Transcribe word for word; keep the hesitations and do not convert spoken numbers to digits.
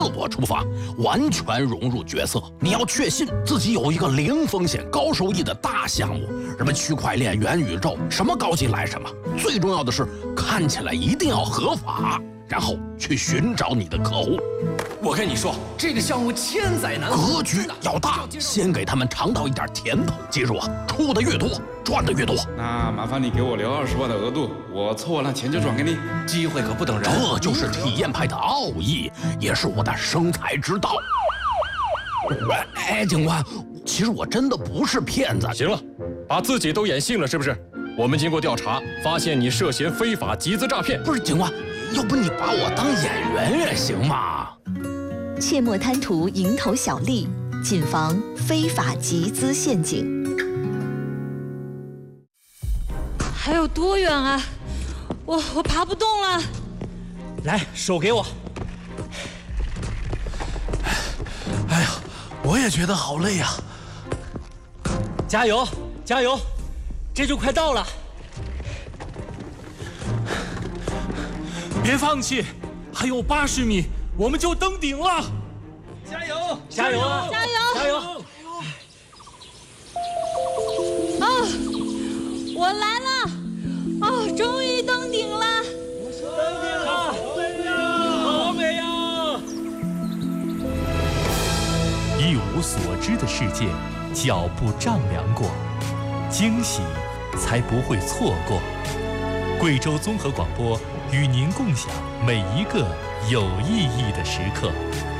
我出发，完全融入角色。你要确信自己有一个零风险、高收益的大项目，什么区块链、元宇宙，什么高进来什么。最重要的是，看起来一定要合法，然后去寻找你的客户。 我跟你说，这个项目千载难逢， 格局要大，先给他们尝到一点甜头。记住啊，出的越多，赚的越多。 那麻烦你给我留二十万的额度，我凑完了钱就转给你。 机会可不等人， 这就是体验派的奥义，也是我的生财之道。哎，警官，其实我真的不是骗子。 行了，把自己都演信了是不是？我们经过调查，发现你涉嫌非法集资诈骗。 不是警官，要不你把我当演员也行嘛？ 切莫贪图蝇头小利，谨防非法集资陷阱。 还有多远啊？我我爬不动了。 来，手给我。 哎呀，我也觉得好累呀。 加油，加油，这就快到了。别放弃，还有八十米，我们就登顶了。 加油， 加油啊！ 加油！ 加油！ 啊，我来了！哦，终于登顶了！ 登顶了！好美呀！ 一无所知的世界，脚步丈量过，惊喜才不会错过。贵州综合广播与您共享每一个有意义的时刻。